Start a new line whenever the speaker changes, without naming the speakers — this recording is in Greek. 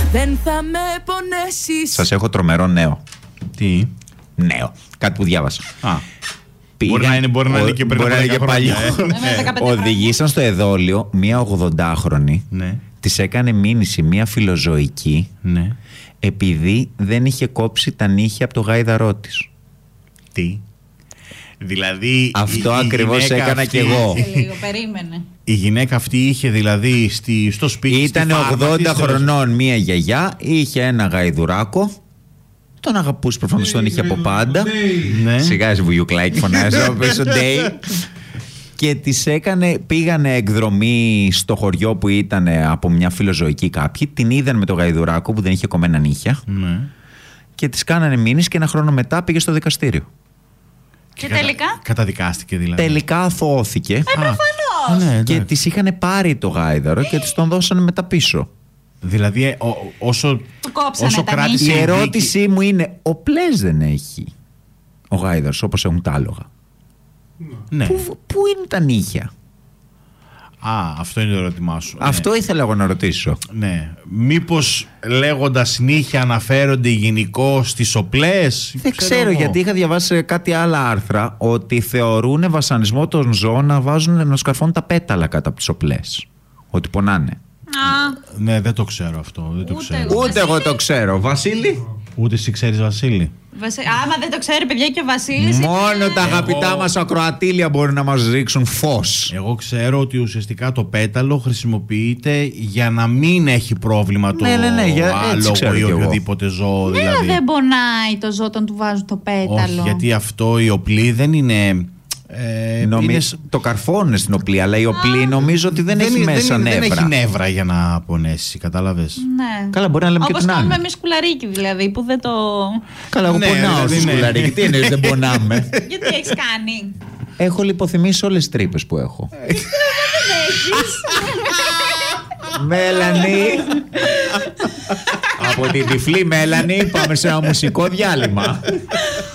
Δεν θα με πονέσεις.
Σας έχω τρομερό νέο.
Τι?
Νέο. Κάτι που διάβασα.
Μπορεί να είναι και πριν από 10
παλιό.
χρόνια.
Οδηγήσαν στο εδόλιο μία 80χρονη.
Ναι.
Της έκανε μήνυση μία φιλοζωική.
Ναι.
Επειδή δεν είχε κόψει τα νύχια από το γάιδαρό της.
Τι? Δηλαδή.
Αυτό ακριβώς έκανα κι εγώ.
Λίγο, περίμενε.
Η γυναίκα αυτή είχε δηλαδή στο σπίτι.
Ήταν 80 χρονών μία γιαγιά, είχε ένα γαϊδουράκο. Τον αγαπούσε προφανώς, τον είχε από πάντα.
Ναι.
Σιγά βουγιουκλάκι φωνάζω πίσω Ντέι. Και της πήγανε εκδρομή στο χωριό που ήταν από μια φιλοζωική κάποιοι. Την είδαν με το γαϊδουράκο που δεν είχε κομμένα νύχια.
Ναι.
Και της κάνανε μήνυση και ένα χρόνο μετά πήγε στο δικαστήριο.
Και τελικά.
Καταδικάστηκε δηλαδή.
Τελικά αθωώθηκε.
Προφανώς.
Ναι,
Και της είχαν πάρει το γάιδαρο και της τον δώσανε μετά πίσω.
Δηλαδή όσο
τα
κράτησε.
Η ερώτησή μου είναι, ο πλές δεν έχει ο γάιδαρος όπως έχουν τα άλογα.
Ναι.
Πού είναι τα νύχια?
Αυτό είναι το ερώτημά σου.
Αυτό ήθελα εγώ να ρωτήσω.
Ναι. Μήπως λέγοντας νύχια αναφέρονται γενικώς στις οπλές?
Δεν ξέρω, γιατί είχα διαβάσει σε κάτι άλλα άρθρα ότι θεωρούν βασανισμό των ζώων να σκαρφώνουν τα πέταλα κάτω από τις οπλές. Ότι πονάνε.
Ναι, δεν το ξέρω αυτό.
Ούτε εγώ το ξέρω. Βασίλη.
Ούτε εσύ ξέρεις, Βασίλη?
Άμα δεν το ξέρει, παιδιά, και ο Βασίλης.
Μόνο τα αγαπητά μας ακροατήλια μπορούν να μας ρίξουν φως.
Εγώ ξέρω ότι ουσιαστικά το πέταλο χρησιμοποιείται για να μην έχει πρόβλημα το άλογο ή οποιοδήποτε ζώο. Δηλαδή.
Δεν πονάει το ζώο όταν του βάζουν το πέταλο.
Όχι, γιατί αυτό η οπλή δεν είναι.
Το καρφώνουν στην οπλή, αλλά η οπλή νομίζω ότι δεν έχει μέσα νεύρα.
Δεν έχει νεύρα για να πονέσει, κατάλαβες.
Ναι.
Καλά, μπορεί να λέμε και
όπως
την άλλη.
κάνουμε εμείς σκουλαρίκι δηλαδή, που δεν το.
Καλά, εγώ πονάω στη σκουλαρίκι. Τι είναι, δεν πονάμε.
Γιατί έχεις κάνει?
Έχω λιποθυμίσει όλες τις τρύπες που έχω.
Δεν έχεις.
Μέλανη. Από την τυφλή Μέλανη πάμε σε ένα μουσικό διάλειμμα.